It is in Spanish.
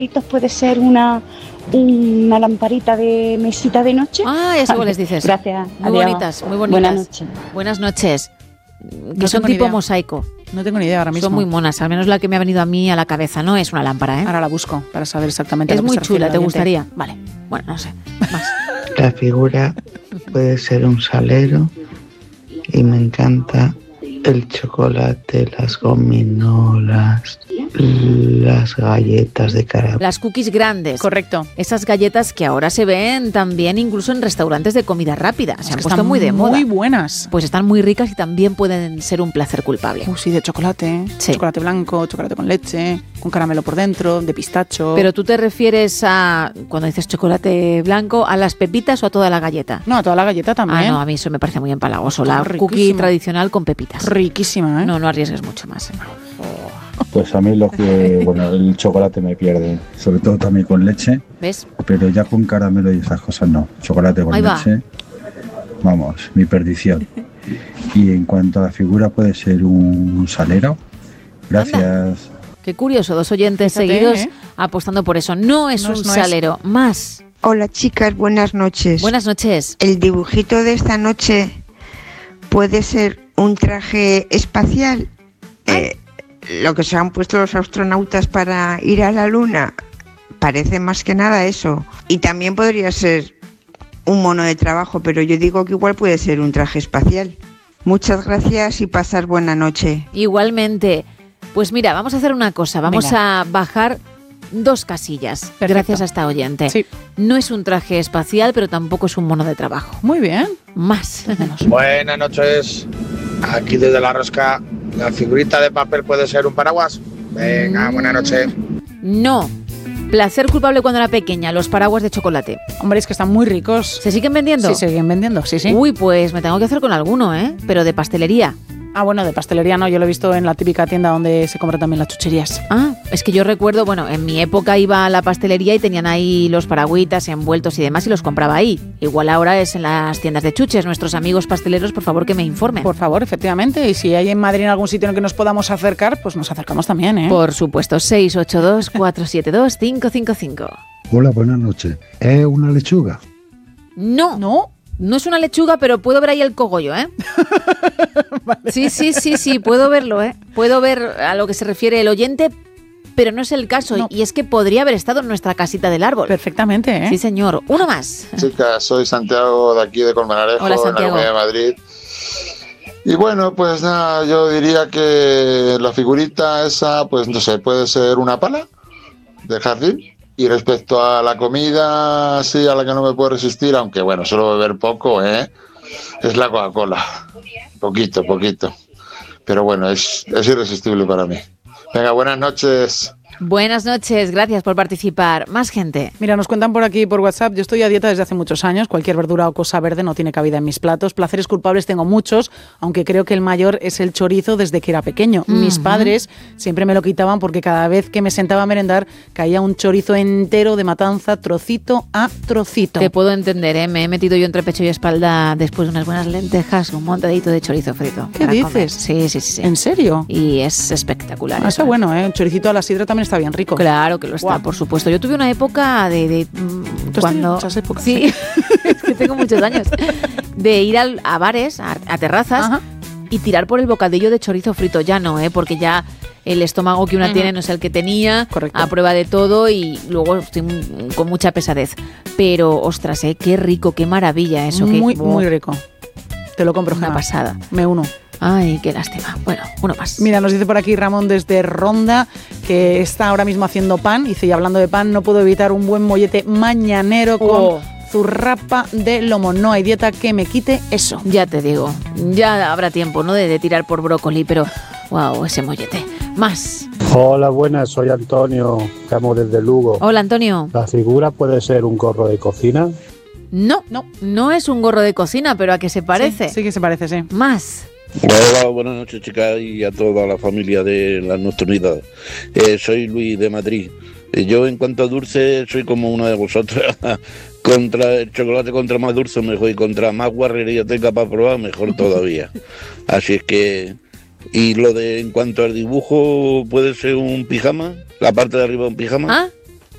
puede ser una lamparita de mesita de noche. Ah, eso vale. Les dices. Gracias. Muy bonitas, muy bonitas. Buenas noches. Buenas noches. Que No son tengo ni tipo idea. mosaico. No tengo ni idea ahora mismo. Son muy monas, al menos la que me ha venido a mí a la cabeza. No es una lámpara, ¿eh? Ahora la busco para saber exactamente. Es a lo que muy se refiere chula, el ¿te oyente. gustaría? Vale, bueno, no sé. Más. La figura puede ser un salero y me encanta el chocolate, las gominolas, las galletas de caramelo. Las cookies grandes. Correcto. Esas galletas que ahora se ven también incluso en restaurantes de comida rápida. Se han que puesto están muy de moda. Muy buenas. Pues están muy ricas y también pueden ser un placer culpable. Sí, de chocolate. Sí. Chocolate blanco, chocolate con leche, con caramelo por dentro, de pistacho. Pero tú te refieres a, cuando dices chocolate blanco, ¿a las pepitas o a toda la galleta? No, a toda la galleta también. Ah, no, a mí eso me parece muy empalagoso. La Está cookie riquísima. tradicional con pepitas. Riquísima, ¿eh? No arriesgues mucho más. Pues a mí el chocolate me pierde, sobre todo también con leche, ¿Ves? pero ya con caramelo y esas cosas no. Chocolate con Ahí va. leche, vamos, mi perdición. Y en cuanto a la figura, puede ser un salero. Gracias. Qué curioso, 2 oyentes Fíjate, seguidos ¿eh? apostando por eso. No es No un es, no salero. Más. Hola chicas, buenas noches. Buenas noches. El dibujito de esta noche puede ser un traje espacial. Lo que se han puesto los astronautas para ir a la luna. Parece más que nada eso. Y también podría ser un mono de trabajo, pero yo digo que igual puede ser un traje espacial. Muchas gracias y pasar buena noche. Igualmente. Pues mira, vamos a hacer una cosa. Vamos Venga. a bajar 2 casillas. Perfecto. Gracias a esta oyente. Sí. No es un traje espacial, pero tampoco es un mono de trabajo. Muy bien. Más. Buenas noches. Aquí desde La Rosca. ¿La figurita de papel puede ser un paraguas? Venga, buenas noches. No. Placer culpable cuando era pequeña, los paraguas de chocolate. Hombre, es que están muy ricos. ¿Se siguen vendiendo? Sí, siguen vendiendo, sí, sí. Uy, pues me tengo que hacer con alguno, ¿eh? Pero de pastelería. Ah, bueno, de pastelería no, yo lo he visto en la típica tienda donde se compran también las chucherías. Ah, es que yo recuerdo, bueno, en mi época iba a la pastelería y tenían ahí los paragüitas envueltos y demás y los compraba ahí. Igual ahora es en las tiendas de chuches. Nuestros amigos pasteleros, por favor, que me informen. Por favor, efectivamente. Y si hay en Madrid en algún sitio en el que nos podamos acercar, pues nos acercamos también, ¿eh? Por supuesto, 682-472-555. Hola, buenas noches. ¿Es una lechuga? No. ¿No? No es una lechuga, pero puedo ver ahí el cogollo, ¿eh? Vale. Sí, puedo verlo, ¿eh? Puedo ver a lo que se refiere el oyente, pero no es el caso. No. Y es que podría haber estado en nuestra casita del árbol. Perfectamente, ¿eh? Sí, señor. Uno más. Chicas, soy Santiago de aquí de Colmenarejo, Hola, en la Santiago. Comunidad de Madrid. Y bueno, pues nada, yo diría que la figurita esa, pues no sé, puede ser una pala de jardín. Y respecto a la comida, sí, a la que no me puedo resistir, aunque bueno, suelo beber poco, es la Coca-Cola. Poquito. Pero bueno, es irresistible para mí. Venga, buenas noches. Buenas noches, gracias por participar. Más gente. Mira, nos cuentan por aquí, por WhatsApp, yo estoy a dieta desde hace muchos años, cualquier verdura o cosa verde no tiene cabida en mis platos. Placeres culpables tengo muchos, aunque creo que el mayor es el chorizo desde que era pequeño. Mis padres siempre me lo quitaban porque cada vez que me sentaba a merendar caía un chorizo entero de matanza, trocito a trocito. Te puedo entender, ¿eh? Me he metido yo entre pecho y espalda después de unas buenas lentejas, un montadito de chorizo frito. ¿Qué dices? Sí. ¿En serio? Y es espectacular. Está bueno, ¿eh? El choricito a la sidra también está bien rico. Claro que lo está, por supuesto. Yo tuve una época de cuando... Muchas épocas. Sí, es que tengo muchos años. De ir a bares, a terrazas, ajá, y tirar por el bocadillo de chorizo frito. Ya no, porque ya el estómago que una tiene no es el que tenía. Correcto. A prueba de todo y luego estoy con mucha pesadez. Pero, ostras, qué rico, qué maravilla eso. Muy rico. Te lo compro, una Gemma. pasada. Me uno. Ay, qué lástima. Bueno, uno más. Mira, nos dice por aquí Ramón desde Ronda, que está ahora mismo haciendo pan. Dice, y hablando de pan, no puedo evitar un buen mollete mañanero con zurrapa de lomo. No hay dieta que me quite eso. Ya te digo, ya habrá tiempo, ¿no?, de tirar por brócoli, pero wow, ese mollete. Más. Hola, buenas, soy Antonio, llamo desde Lugo. Hola, Antonio. ¿La figura puede ser un gorro de cocina? No es un gorro de cocina, pero ¿a qué se parece? Sí que se parece, sí. Más. Hola, buenas noches, chicas, y a toda la familia de las nocturnidades. Soy Luis de Madrid. Yo, en cuanto a dulce, soy como una de vosotras. Contra el chocolate, contra más dulce, mejor. Y contra más guarrería tenga para probar, mejor todavía. Así es que... Y lo de, en cuanto al dibujo, ¿puede ser un pijama? ¿La parte de arriba un pijama? ¿Ah?